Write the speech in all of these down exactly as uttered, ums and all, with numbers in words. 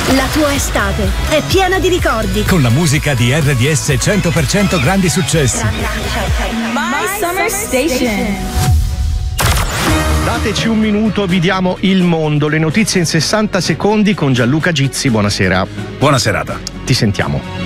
La tua estate è piena di ricordi. Con la musica di R D S cento per cento grandi successi. My Summer Station. Dateci un minuto, vi diamo il mondo. Le notizie in sessanta secondi con Gianluca Gizzi. Buonasera. Buona serata. Ti sentiamo.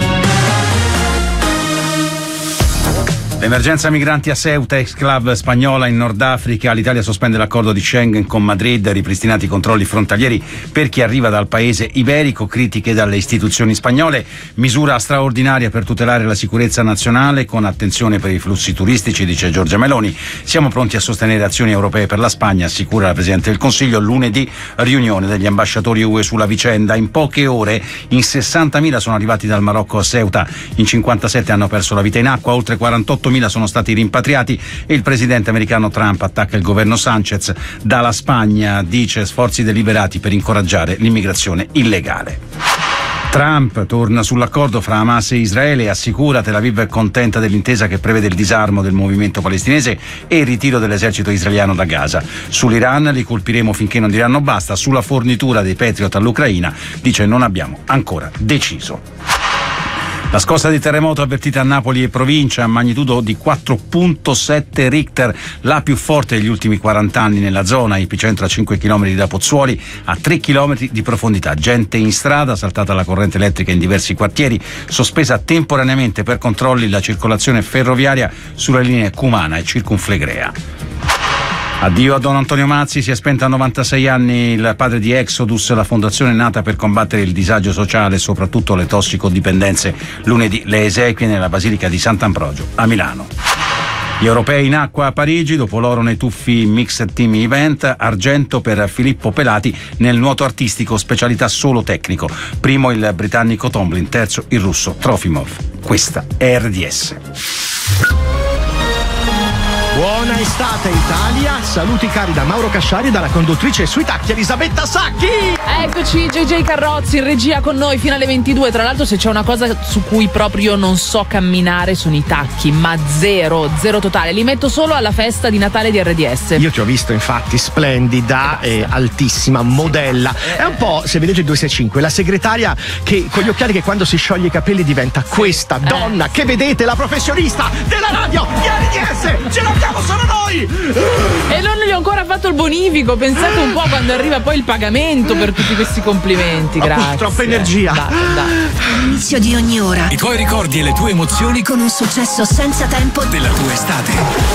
L'emergenza migranti a Ceuta, ex-club spagnola in Nord Africa. L'Italia sospende l'accordo di Schengen con Madrid, ripristinati i controlli frontalieri per chi arriva dal paese iberico, critiche dalle istituzioni spagnole. Misura straordinaria per tutelare la sicurezza nazionale con attenzione per i flussi turistici, dice Giorgia Meloni. Siamo pronti a sostenere azioni europee per la Spagna, assicura la Presidente del Consiglio. Lunedì riunione degli ambasciatori U E sulla vicenda. In poche ore in sessantamila sono arrivati dal Marocco a Ceuta, in cinquantasette hanno perso la vita in acqua, oltre quarantottomila sono stati rimpatriati e il presidente americano Trump attacca il governo Sanchez dalla Spagna, dice sforzi deliberati per incoraggiare l'immigrazione illegale. Trump torna sull'accordo fra Hamas e Israele e assicura Tel Aviv è contenta dell'intesa che prevede il disarmo del movimento palestinese e il ritiro dell'esercito israeliano da Gaza. Sull'Iran li colpiremo finché non diranno basta. Sulla fornitura dei Patriot all'Ucraina dice non abbiamo ancora deciso. La scossa di terremoto avvertita a Napoli e provincia a magnitudo di quattro virgola sette Richter, la più forte degli ultimi quaranta anni nella zona, epicentro a cinque chilometri da Pozzuoli, a tre chilometri di profondità. Gente in strada, saltata la corrente elettrica in diversi quartieri, sospesa temporaneamente per controlli la circolazione ferroviaria sulle linee Cumana e Circumflegrea. Addio a Don Antonio Mazzi, si è spento a novantasei anni il padre di Exodus, la fondazione nata per combattere il disagio sociale e soprattutto le tossicodipendenze. Lunedì le esequie nella Basilica di Sant'Ambrogio a Milano. Gli europei in acqua a Parigi, dopo l'oro nei tuffi Mixed Team Event, argento per Filippo Pelati nel nuoto artistico, specialità solo tecnico. Primo il britannico Tomlin, terzo il russo Trofimov. Questa è R D S. Buona estate Italia, saluti cari da Mauro Casciari e dalla conduttrice sui tacchi Elisabetta Sacchi. Eccoci, J J Carrozzi in regia con noi fino alle ventidue. Tra l'altro, se c'è una cosa su cui proprio non so camminare sono i tacchi, ma zero, zero totale. Li metto solo alla festa di Natale di R D S. Io ti ho visto infatti splendida e altissima, modella. È un po', se vedete due sei cinque, la segretaria che con gli occhiali che quando si scioglie i capelli diventa questa donna che vedete, la professionista della radio di R D S. Ce l'abbiamo solo noi! E non gli ho ancora fatto il bonifico. Pensate un po' quando arriva poi il pagamento per tutti questi complimenti. Grazie. Oh, troppa energia. Dai, dai. Inizio di ogni ora. I tuoi ricordi e le tue emozioni Con un successo senza tempo della tua estate.